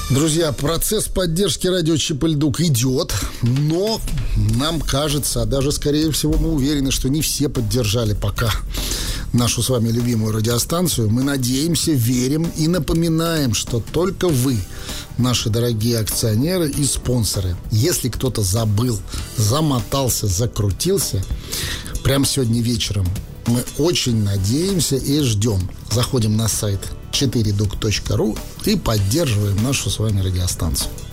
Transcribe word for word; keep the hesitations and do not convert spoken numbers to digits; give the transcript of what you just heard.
Друзья, процесс поддержки радио Чип-и-Ль-Дук идет, но нам кажется, а даже скорее всего мы уверены, что не все поддержали пока нашу с вами любимую радиостанцию. Мы надеемся, верим и напоминаем, что только вы, наши дорогие акционеры и спонсоры. Если кто-то забыл, замотался, закрутился, прямо сегодня вечером мы очень надеемся и ждем. Заходим на сайт четыре дук точка ру и поддерживаем нашу с вами радиостанцию.